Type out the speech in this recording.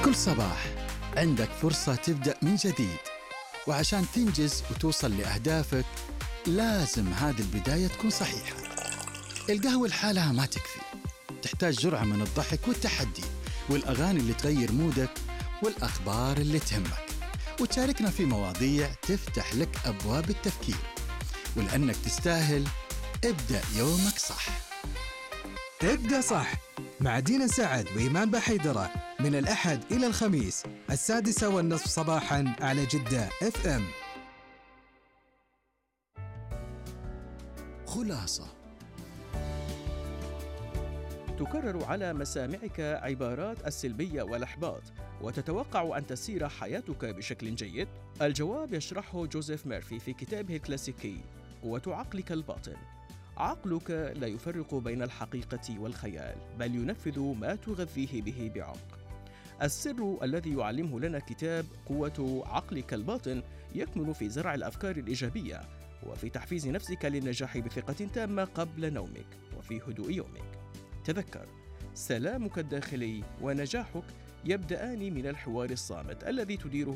كل صباح عندك فرصة تبدأ من جديد، وعشان تنجز وتوصل لأهدافك لازم هذه البداية تكون صحيحة. القهوة لحالها ما تكفي، تحتاج جرعة من الضحك والتحدي والأغاني اللي تغير مودك والأخبار اللي تهمك، وتشاركنا في مواضيع تفتح لك أبواب التفكير. ولأنك تستاهل، ابدأ يومك صح. ابدأ صح مع دينا سعد وإيمان بحيدرة من الأحد إلى الخميس 6:30 صباحاً على جدة FM. خلاصة. تكرر على مسامعك عبارات السلبية والإحباط وتتوقع أن تسير حياتك بشكل جيد؟ الجواب يشرحه جوزيف ميرفي في كتابه الكلاسيكي قوة عقلك الباطن. عقلك لا يفرق بين الحقيقة والخيال، بل ينفذ ما تغذيه به بعمق. السر الذي يعلمه لنا كتاب قوة عقلك الباطن يكمن في زرع الأفكار الإيجابية، وفي تحفيز نفسك للنجاح بثقة تامة قبل نومك وفي هدوء يومك. تذكر، سلامك الداخلي ونجاحك يبدأان من الحوار الصامت الذي تديره